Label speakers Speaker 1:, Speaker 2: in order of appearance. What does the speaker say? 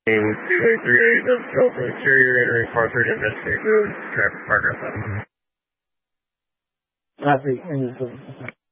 Speaker 1: 2838, make sure you're entering 430 investigate traffic progress.
Speaker 2: Copy.